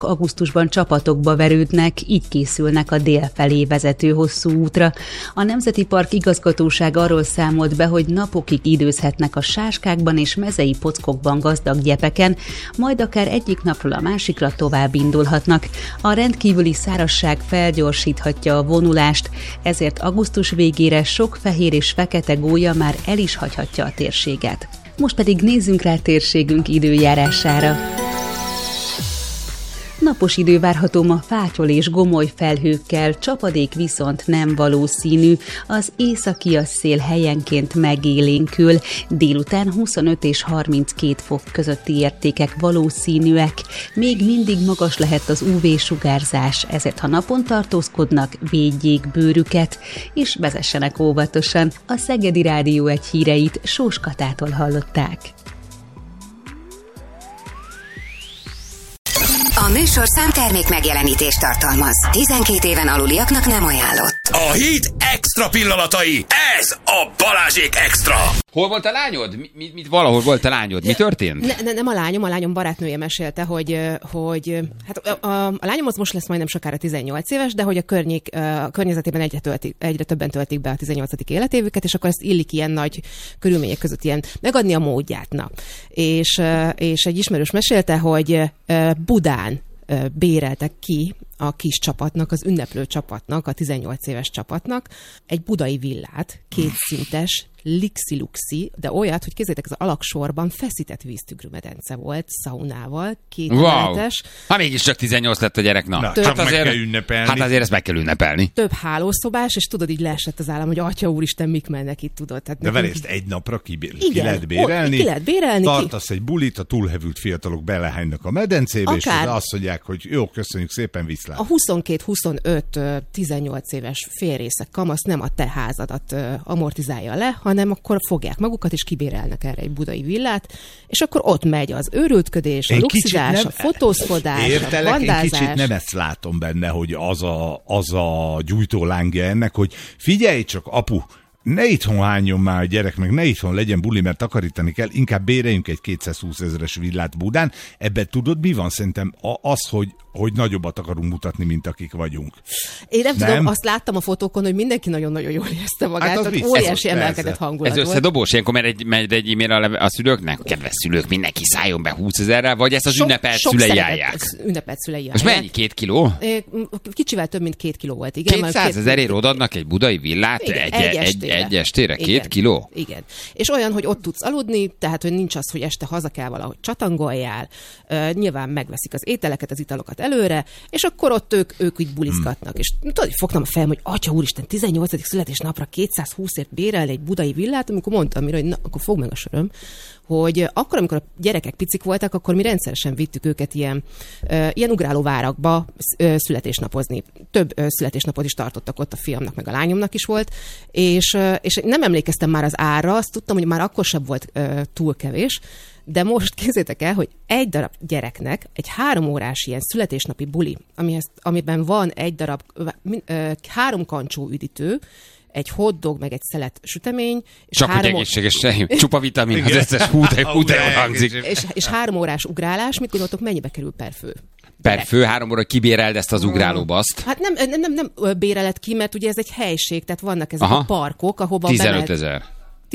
Augusztusban csapatokba verődnek, így készülnek a dél felé vezető hosszú útra. A Nemzeti Park igazgatóság arról számolt be, hogy napokig időzhetnek a sáskákban és mezei pockokban gazdag gyepeken, majd akár egyik napról a másikra tovább indulhatnak. A rendkívüli szárazság felgyorsíthatja a vonulást, ezért augusztus végére sok fehér és fekete gólya már el is hagyhatja a térséget. Most pedig nézzünk rá térségünk időjárására. Napos idő várható ma fátyol és gomoly felhőkkel, csapadék viszont nem valószínű. Az északi szél helyenként megélénkül, délután 25 és 32 fok közötti értékek valószínűek. Még mindig magas lehet az UV-sugárzás, ezért ha napon tartózkodnak, védjék bőrüket, és vezessenek óvatosan. A Szegedi Rádió egy híreit Sós Katától hallották. A műsor számtermék megjelenítést tartalmaz. 12 éven aluliaknak nem ajánlott. A hét extra pillanatai. Ez a Balázsék extra. Hol volt a lányod? Valahol volt a lányod. Mi történt? Nem a lányom barátnője mesélte, hogy hát a lányom az most lesz majdnem sokára 18 éves, de hogy a környezetében egyre többen töltik be a 18. életévüket, és akkor ezt illik ilyen nagy körülmények között ilyen megadni a módját. És egy ismerős mesélte, hogy Budán béreltek ki a kis csapatnak, az ünneplő csapatnak, a 18 éves csapatnak egy budai villát, kétszintes, lixi-luxi, de olyat, hogy kézzétek, az alaksorban feszített víztükrőmedence volt, szaunával, kétemeletes. Ha mégis csak 18 lett a gyerek, csak azért, meg kell ünnepelni. Hát azért ezt meg kell ünnepelni. Több hálószobás, és tudod, így leesett az állam, hogy atya úristen, mik mennek itt, tudod. Tehát de ezt egy napra ki lehet bérelni. Ki lehet bérelni. Tartasz egy bulit, a túlhevült fiatalok belehánynak a medencébe, és azt mondják, hogy jó, köszönjük szépen, viszlát. A 22-25-18 éves félrészek kamasz nem a te házadat amortizálja le, hanem akkor fogják magukat, és kibérelnek erre egy budai villát, és akkor ott megy az őrültködés, a luxizás, a fotózkodás, a vandázás. Én kicsit nem ezt látom benne, hogy az a gyújtólángja ennek, hogy figyelj csak, apu, ne itthon hányjon már a gyerek, meg ne itthon legyen buli, mert takarítani kell, inkább béreljünk egy 220 000-es villát Budán. Ebben tudod, mi van? Szerintem az, hogy nagyobbat akarunk mutatni, mint akik vagyunk. Én nem tudom, azt láttam a fotókon, hogy mindenki nagyon-nagyon jól érezte magát, hát tehát óriási emelkedett hangulat volt. Ez összedobós, ilyenkor megy egy e-mail a szülőknek? Kedves szülők, mindenki szálljon be 20 000-rel, vagy ezt az ünnepelt szülei állják? Ünnepelt szülei állják. Most mennyi? 2 kiló? Kicsivel több, mint 2 kiló volt, igen. 200 000-ért odaadnak egy budai villát egy estére? 2 kiló? Igen. És olyan, hogy ott tudsz aludni, tehát hogy nincs az, hogy este haza kell valahogy csatangoljál, nyilván megveszik az ételeket, az italokat előre, és akkor ott ők így bulizgatnak. És tudod, hogy fogtam a fejem, hogy atya úristen, 18. születésnapra 220-ért bérelni egy budai villát, amikor mondtam mire, hogy na, akkor fog meg a söröm, hogy akkor, amikor a gyerekek picik voltak, akkor mi rendszeresen vittük őket ilyen ugrálóvárakba születésnapozni. Több születésnapot is tartottak ott, a fiamnak, meg a lányomnak is volt, és nem emlékeztem már az árra, azt tudtam, hogy már akkor sem volt túl kevés, de most képzeljétek el, hogy egy darab gyereknek egy 3 órás ilyen születésnapi buli, amiben van egy darab 3 kancsó üdítő, egy hotdog, meg egy szelet sütemény. És csak hogy egészséges, csupa vitamin, az összes húd hangzik. És 3 órás ugrálás, mit gondoltok, mennyibe kerül per fő? Per fő 3 óra kibéreld ezt az ugrálóbaszt? Hát nem bérelet ki, mert ugye ez egy helység, tehát vannak ezek a parkok, ahova 15 000.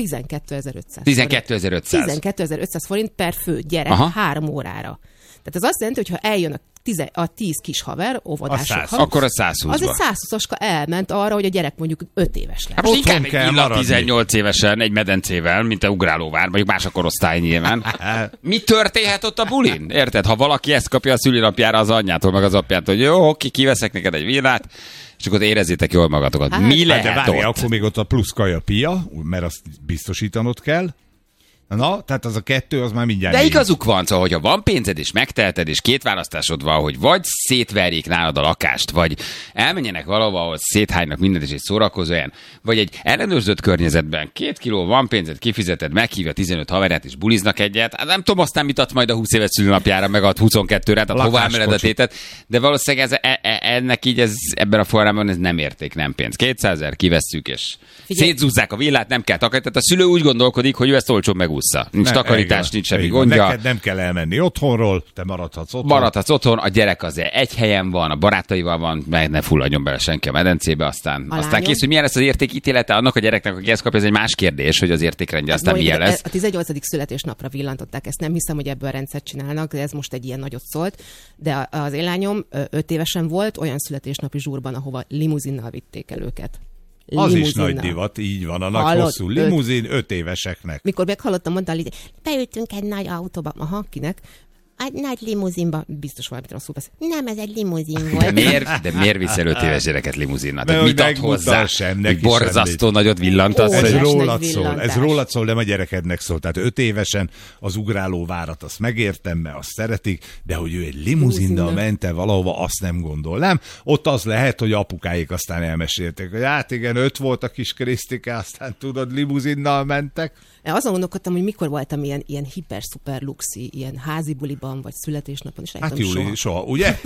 12.500 forint per fő gyerek 3 órára. Tehát ez azt jelenti, hogy ha eljön a 10 kis haver, óvodások. Akkor a 120-ba. Az egy 120-aska elment arra, hogy a gyerek mondjuk 5 éves lesz. Hát most inkább egy villa 18 évesen, egy medencével, mint a ugrálóvár, mondjuk más a korosztály nyilván. Mi történhet ott a bulin? Érted? Ha valaki ezt kapja a szülinapjára az anyjától, meg az apjától, hogy jó, kiveszek neked egy villát, és akkor érezzétek jól magatokat. Mi lehet de várj, ott? Akkor még ott a plusz kaja pia, mert azt biztosítanod kell. Na, tehát az a 2, az már mindjárt... De igazuk van, szóval, hogyha van pénzed, és megteheted, és 2 választásod van, hogy vagy szétverjék nálad a lakást, vagy elmenjenek valahova, ahol széthánynak mindent, és egy szórakozó olyan, vagy egy ellenőrzött környezetben 2 kiló van pénzed, kifizeted, meghívja 15 haverját, és buliznak egyet. Hát nem tudom, aztán mit ad majd a 20 éves szülőnapjára, meg a 22-re, tehát hová emeled a tétet, de valószínűleg ennek így ebben a formában ez nem érték, nem pénz. 200 000 kivesszük, és szétzúzzák a villát, nem kell takarítani. Tehát a szülő úgy gondolkodik, hogy ő ezt olcsón megúszta. megúszza. Nincs takarítás, nincs semmi gondja. Neked nem kell elmenni otthonról, te maradhatsz otthon. A gyerek azért egy helyen van, a barátaival van, meg ne fulladjon bele senki a medencébe, aztán kész, hogy milyen lesz az értékítélete annak a gyereknek, aki ezt kapja, ez egy más kérdés, hogy az értékrendje aztán milyen lesz. A 18. születésnapra villantották, ezt nem hiszem, hogy ebből rendszert csinálnak, de ez most egy ilyen nagyot szólt. De az én lányom 5 évesen volt olyan születésnapi zsúrban, ahova limuzinnal vitték el őket. Az is nagy divat, így van, a nagy hosszú limuzin 5 éveseknek. Mikor meghallottam, mondta, hogy beültünk egy nagy autóba. Aha, kinek? Egy nagy limuzinba, biztos valamit rosszul beszél. Nem, ez egy limuzin volt. De miért viszel 5 éves gyereket limuzinnal? Tehát mit ad hozzá? Hogy borzasztó nagyot villantasz? Ez rólad szól, nem a gyerekednek szól. Tehát 5 évesen az ugráló várat, azt megértem, mert azt szeretik, de hogy ő egy limuzinnal ment valahova, azt nem gondolnám. Ott az lehet, hogy apukáik aztán elmesélték, hogy hát igen, 5 volt a kis Krisztike, aztán tudod, limuzinnal mentek. Azon gondolkodtam, hogy mikor voltam ilyen hiper-szuper luxi, ilyen házi buliban, vagy születésnapon, és hát Júli, soha, ugye?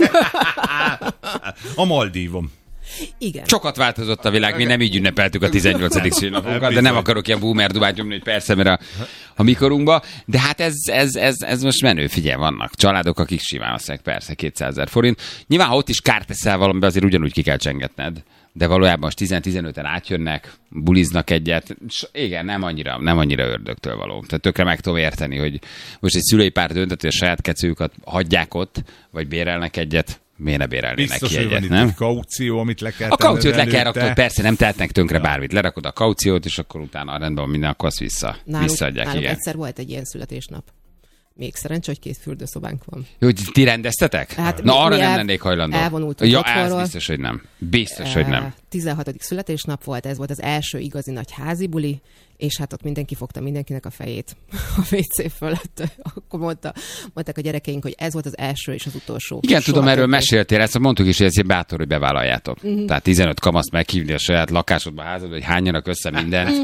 A Maldívon. Igen. Sokat változott a világ, mi nem így ünnepeltük a 18. szülinapunkat, de nem akarok ilyen boomer dubát nyomni, hogy persze, mert a mikorunkba. De hát ez most menő, figyelj, vannak családok, akik simán azt mondják, persze, 200 000 forint. Nyilván, ha ott is kárt teszel valamiben, azért ugyanúgy ki kell csengetned. De valójában most 10-15-en átjönnek, buliznak egyet. Igen, nem annyira ördögtől való. Tehát tökre meg tudom érteni, hogy most egy szülői pár döntött, hogy a saját kecőjüket hagyják ott, vagy bérelnek egyet. Miért ne bérelnének biztos, ki egyet, nem? Egy kaució, amit le kell a kauciót le kell rakni, persze nem tehetnek tönkre bármit. Lerakod a kauciót, és akkor utána rendben van minden, akkor azt visszaadják. Nálunk egyszer volt egy ilyen születésnap. Még szerencsé, hogy 2 fürdőszobánk van. Jó, hogy ti rendeztetek? Hát na, arra nem lennék hajlandó. Elvonultunk otthonról. Ez biztos, hogy nem. Biztos, hogy nem. 16. születésnap volt, ez volt az első igazi nagy házi buli, és hát ott mindenki fogta mindenkinek a fejét a WC fölött. Akkor mondták a gyerekeink, hogy ez volt az első és az utolsó. Igen, tudom, erről meséltél, ezt mondtuk is, hogy ez bátor, hogy bevállaljátok. Tehát 15 kamaszt meghívni a saját lakásodba, házadba, hogy hányanak össze mindent,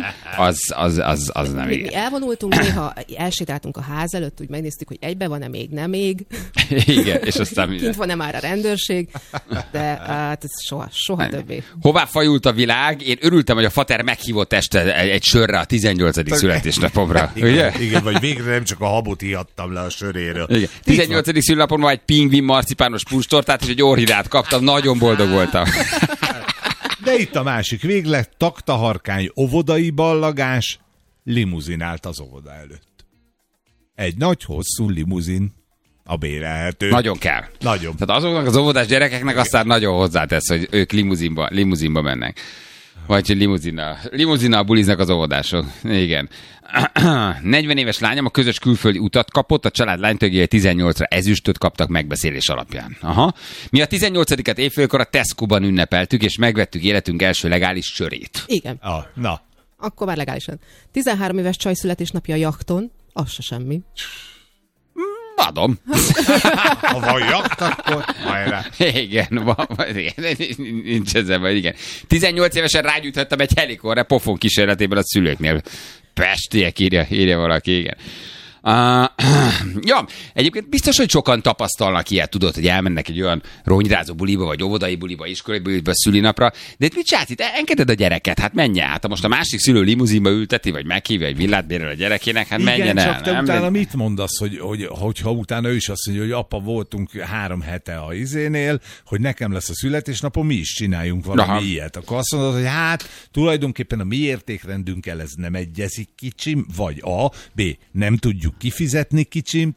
az nem mi elvonultunk, néha elsétáltunk a ház előtt, úgy megnéztük, hogy egybe van-e még, nem még. Igen, és aztán kint van-e már a rendőrség, de hát ez soha többé. Hová fajult a világ? Én örültem, hogy a fater meghívott este egy sörre a 18. születésnapomra. Igen, vagy végre nem csak a habot ihattam le a söréről. Igen. 18. születésnapomra egy pingvin marcipános pustortát és egy orchidát kaptam, nagyon boldog voltam. De itt a másik véglet, taktaharkány óvodai ballagás, limuzin állt az óvoda előtt. Egy nagy, hosszú limuzin, a bérelhető. Nagyon kell. Nagyon. Tehát azoknak az óvodás gyerekeknek aztán nagyon hozzátesz, hogy ők limuzinba mennek. Vagy hogy limuzinnal buliznak az óvodások. Igen. 40 éves lányom a közös külföldi utat kapott, a család lánytagjai 18-ra ezüstöt kaptak megbeszélés alapján. Aha. Mi a 18-et évfélkor a Tesco-ban ünnepeltük, és megvettük életünk első legális sörét. Igen. Na. Akkor már legálisan. 13 éves csaj születésnapja a jachton, az se semmi. Adom. Ha van jakt, akkor hajrá. Igen, nincs ezzel baj, igen. 18 évesen rágyújthattam egy helikorra pofon kísérletében a szülőknél. Pestiek, írja valaki, igen. Ja, egyébként biztos, hogy sokan tapasztalnak ilyet, tudod, hogy elmennek egy olyan ronyrázó buliba, vagy óvodai buliba, iskolai buliba, szülinapra, de itt mit csinálsz? Itt engeded a gyereket, hát menjen át. Ha most a másik szülő limuzinba ülteti, vagy meghívja egy villát bérel a gyerekének, hát igen, menjen el. Csak te utána mit mondasz, hogyha utána ő is azt mondja, hogy apa, voltunk 3 hete a izénél, hogy nekem lesz a születésnapom, mi is csináljunk valami ilyet. Akkor azt mondod, hogy hát tulajdonképpen a mi értékrendünkkel ez nem egyezik kicsim, vagy A, B, nem tudjuk kifizetni kicsim,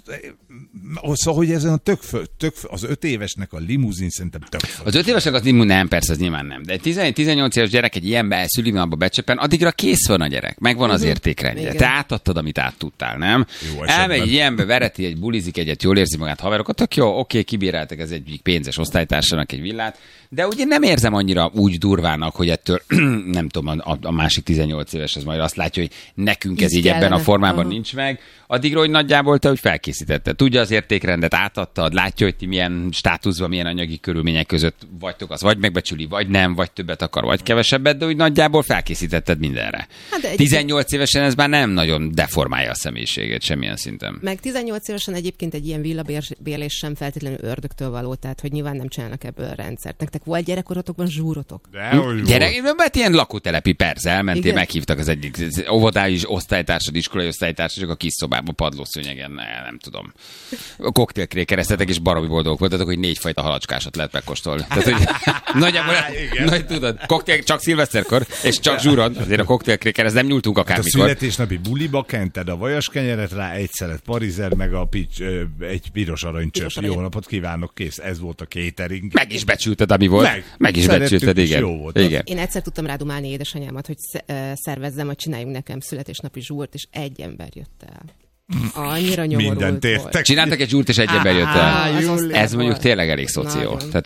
szóval, hogy ezen a az 5 évesnek a limuzin szerintem tök föl. Az 5 évesnek az limuzin nem, persze, az nyilván nem. De egy 18 éves gyerek egy ilyen szülinapba becsepen, addigra kész van a gyerek, megvan az értékrendje. Te átadtad, amit át tudtál, nem? Elmegy egy ilyenbe, vereti, egy bulizik egyet, jól érzi magát haverokat, tök jó, oké, kibíráltak ez egy pénzes osztálytársának egy villát, de ugye nem érzem annyira úgy durvának, hogy ettől nem tudom, a másik 18 éves az majd azt látja, hogy nekünk ez így ebben a formában nincs meg. meg addigra, hogy nagyjából te, hogy felkészítetted. Tudja az értékrendet, átadtad, látja, hogy ti milyen státuszban, milyen anyagi körülmények között vagytok, az vagy megbecsüli, vagy nem, vagy többet akar, vagy kevesebbet, de úgy nagyjából felkészítetted mindenre. Hát 18 évesen ez már nem nagyon deformálja a személyiségét semmilyen szinten. Meg 18 évesen egyébként egy ilyen villabérlés sem feltétlenül ördögtől való, tehát hogy nyilván nem csinálnak ebből a rendszert. Nektek volt gyerekkorotokban zsúrotok? Mert ilyen lakótelepi, persze, elmentél, meghívtak az egyik óvodái osztálytársad, iskolai osztálytársad, a kis szobában, padlószőnyegen, nem tudom. Koktélkrékereztetek, és baromi boldogok voltatok, hogy 4 fajta halacskásat lehet megkóstolni. Tehát, hogy nagyjából, nagy tudod, koktél csak szilveszterkor, és csak zsúron, azért a koktélkrékerhez nem nyúltunk akármikor. A születésnapi buliba kented a vajaskenyeret rá, egy szelet parizer, meg egy piros aranycsöp. Jó napot kívánok, kész. Ez volt a catering. Meg is becsülted, ami volt. Meg is becsülted, igen. Jó volt. Igen. Én egyszer tudtam rádumálni édesanyámat, hogy szervezzem, hogy csináljunk nekem születésnapi zsúrt, és egy ember jött el. Annyira nyomorult Mindent értek. volt. Csináltak egy zsúrt, és egy ember jött el. Ez mondjuk tényleg elég szoció. Tehát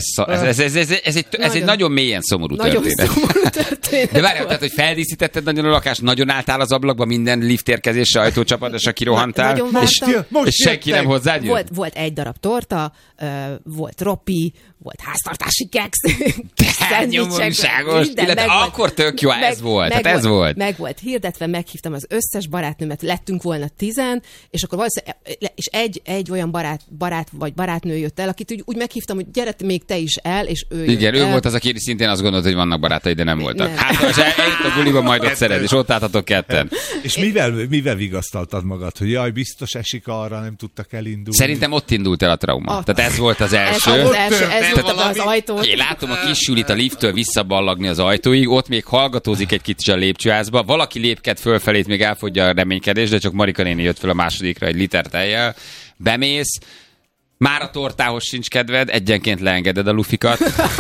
ez egy nagyon mélyen szomorú történet. Nagyon szomorú történet. De várjál, tehát, hogy feldíszítetted nagyon a lakást, nagyon álltál az ablakba, minden liftérkezésre, ajtócsapadásra kirohantál, és senki nem hozzád jött? Volt egy darab torta, volt ropi, volt háztartási keksz, nyomorúságos. Akkor tök jó, ez volt. Tehát ez volt. Meg volt hirdetve, meghívtam az összes barátnőmet, lettünk volna 10, és akkor valószínűleg, és egy olyan barát vagy barátnő jött el, akit úgy meghívtam, hogy gyere még te is el, és ő igen, ő volt az, aki szintén azt gondolta, hogy vannak barátai, de nem voltak. Nem. Hát, most eljött a buliba, majd ott szeret, és ott álltatok ketten. És mivel vigasztaltad magad, hogy jaj, biztos esik arra, nem tudtak elindulni? Szerintem ott indult el a trauma. Tehát ez volt az első. Ez volt az ajtót. Én látom a kis Julit a lifttől visszaballagni az ajtóig, ott még hallgatózik egy kicsit a lépcsőházba, valaki lépked fölfelét, még elfogyja a reménykedés, de csak Marika néni jött fel a másodikra egy liter tejjel, bemész, már a tortához sincs kedved, egyenként leengeded a lufikat,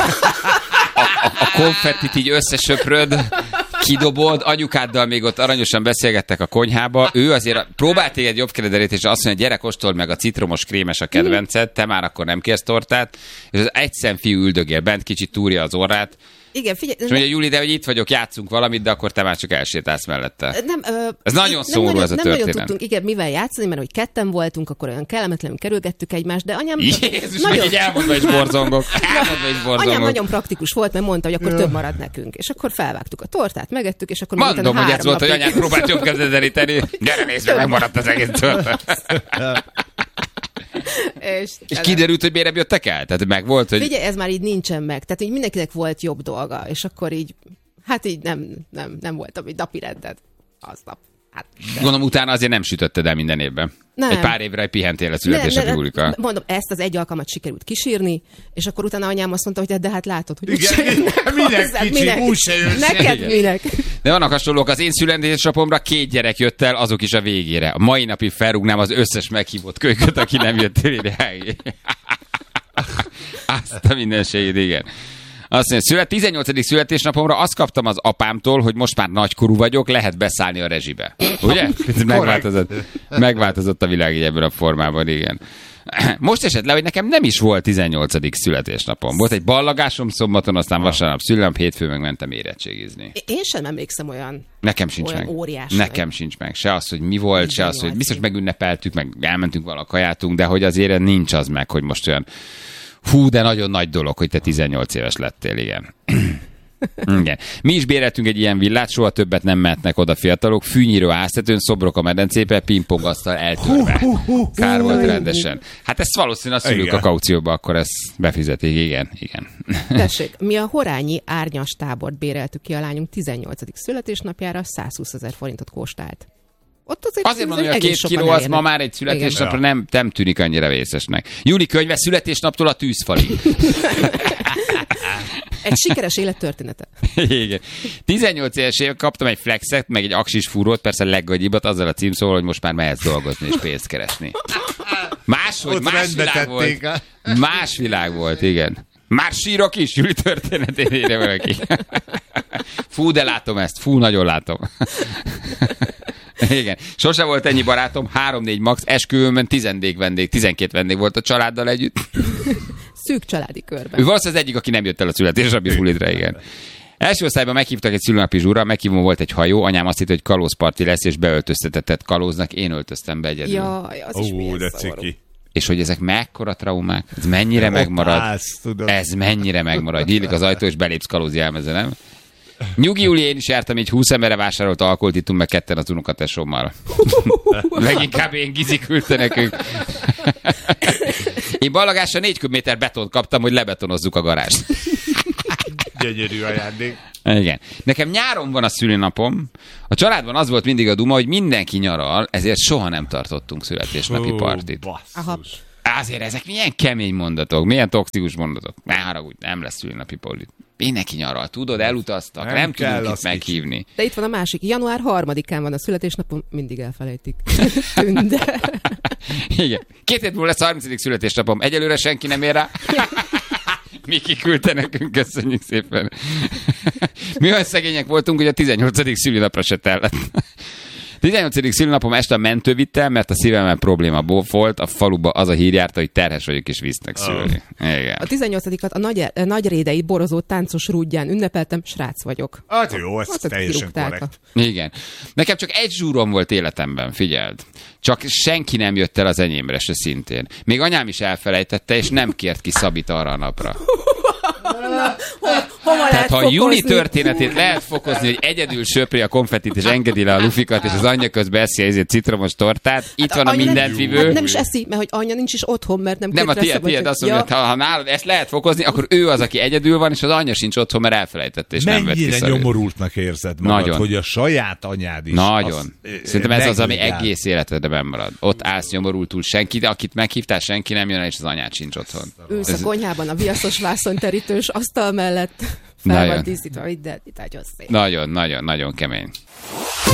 a konfettit így összesöpröd, kidobod, anyukáddal még ott aranyosan beszélgettek a konyhába, ő azért próbált téged jobb keredelét, és azt mondja, gyere, kóstold meg a citromos krémes a kedvenced, te már akkor nem kérsz tortát, és az egyszem fiú üldögél bent, kicsit túrja az orrát. Igen, figyelj. És mondja, Júli, de hogy itt vagyok, játszunk valamit, de akkor te már csak elsétálsz mellette. Ez nagyon szomorú ez a történet. Nem nagyon tudtunk, igen, mivel játszani, mert hogy ketten voltunk, akkor olyan kellemetlenül kerülgettük egymást, de anyám... Jézus, nagyon... meg így elmondva is borzongok. Anyám nagyon praktikus volt, mert mondta, hogy akkor több marad nekünk. És akkor felvágtuk a tortát, megettük, és akkor... Mondom, hogy ez volt, hogy anyám próbált jobb kezdetleníteni. Gyere, nézd meg, megmaradt az egész tortát. És kiderült, hogy miért jöttek el? Tehát meg volt, hogy... Figyelj, ez már így nincsen meg. Tehát így mindenkinek volt jobb dolga, és akkor így, hát így nem voltam így napirended aznap. Hát, gondolom, utána azért nem sütötted el minden évben. Nem. Egy pár évre pihentél a születésnapi bulika. Mondom, ezt az egy alkalmat sikerült kísírni, és akkor utána anyám azt mondta, hogy de hát látod, hogy minek, úgy se jössz. Neked minek. De vannak hasonlók, az én születésnapomra 2 gyerek jött el, azok is a végére. A mai napig felrúgnám az összes meghívott kölyköt, aki nem jött el. Azt a mindenségét, igen. Azt mondja, 18. születésnapomra azt kaptam az apámtól, hogy most már nagykorú vagyok, lehet beszállni a rezsibe. Ugye? Megváltozott a világ ebben a formában, igen. Most esett le, hogy nekem nem is volt 18. születésnapom. Volt egy ballagásom szombaton, aztán vasárnap szülnap, hétfőn meg mentem érettségizni. Én sem emlékszem olyan. Nekem sincs meg. Nekem sincs meg. Se az, hogy mi volt, se az, hogy biztos megünnepeltük, meg elmentünk valahol kajátunk, de hogy azért nincs az meg, hogy most olyan hú, de nagyon nagy dolog, hogy te 18 éves lettél, igen. Igen. Mi is béreltünk egy ilyen villát, soha többet nem mehetnek oda fiatalok, fűnyíró áztetőn, szobrok a medencébe, pingpongasztal eltörve. Kár volt rendesen. Hát ezt valószínűleg a szülők a kaucióba, akkor ezt befizetik, igen. Tessék, mi a Horányi árnyas tábort béreltük ki a lányunk 18. születésnapjára, 120 000 forintot kóstált. Azért mondom, hogy a 2 kiló az ma már egy születésnapra nem tűnik annyira vészesnek. Júli könyve születésnaptól a tűzfalig. Egy sikeres élettörténete. Igen. 18 éves év kaptam egy flexet, meg egy aksis fúrót, persze leggagyibat, azzal a címszóval, hogy most már mehetsz dolgozni és pénzt keresni. Más világ volt. Más világ volt, igen. Már sírok is, Júli történetén írja valaki. Fú, de látom ezt. Fú, nagyon látom. Igen. Sose volt ennyi barátom, 3-4 max, esküvőmön 12 vendég volt a családdal együtt. Szűk családi körben. Ő valószínűleg az egyik, aki nem jött el a születésnapi bulidra, igen. Első osztályban meghívtak egy szülőnapi zsúra, meghívó volt egy hajó, anyám azt hitt, hogy kalózparti lesz, és beöltöztetett kalóznak, én öltöztem be egyedül. Jaj, az is milyen de szomorú. ciki. És hogy ezek mekkora traumák, ez mennyire megmarad, állsz, tudod. ez mennyire megmarad. Nyílik az ajtó, és belépsz kalózi elmezre, nem? Nyugi Júli, én is jártam, így 20 emberre vásárolt alkoholt ittunk meg ketten az unokatesómmal. Leginkább én Gizi küldte nekünk. Én ballagásra 4 köbméter betont kaptam, hogy lebetonozzuk a garást. Gyönyörű ajándék. Igen. Nekem nyáron van a szülinapom. A családban az volt mindig a duma, hogy mindenki nyaral, ezért soha nem tartottunk születésnapi partit. Aha. Azért ezek milyen kemény mondatok, milyen toxikus mondatok. Ne haragudj, nem lesz szülinnapi partit. Mindenki nyaral, tudod, elutaztak, nem tudunk itt meghívni. De itt van a másik. Január 3-án van a születésnapom, mindig elfelejtik. Tünde. Igen. 2 hét múlva lesz a 30. születésnapom. Egyelőre senki nem ér rá. Miki küldte nekünk, köszönjük szépen. Mi olyan szegények voltunk, hogy a 18. szülinapra se tellett. 18. szülinapom este a mentő vittem, mert a szívemben probléma volt, a faluba az a hír járta, hogy terhes vagyok és visznek szülni. Igen. A 18-at a nagyrédei borozó táncos rúdján ünnepeltem, srác vagyok. Hát jó, ez Azt teljesen kirúgták. korrekt. Igen. Nekem csak egy zsúrom volt életemben, figyeld. Csak senki nem jött el az enyémre se szintén. Még anyám is elfelejtette, és nem kért ki Szabit arra a napra. Hova Tehát ha a fokozni? Júli történetét lehet fokozni, hogy egyedül söpri a konfetit, és engedi le a lufikat, és az anyja közben eszi ezért citromos tortát, itt van a anya mindentvívő. Hát nem is eszi, mert hogy anya nincs is otthon, mert nem Nem, a kért rá tiéd azt mondja, Ja. hogy ha nálad ezt lehet fokozni, akkor ő az, aki egyedül van, és az anyja sincs otthon, mert elfelejtette, és nem vett Mennyire vissza. nyomorultnak érzed magad, Nagyon. hogy a saját anyád is. Nagyon. Szerintem ez az, ami megligál. egész életedben marad. Ott állsz nyomorultul senki, de akit meghívtál, senki nem jön el, és az anyád sincs otthon. Ülsz a konyhában a viaszos vászonterítős asztal mellett, fel Nagyon. van díszítve, itt nagyon szép. Nagyon, nagyon, nagyon kemény.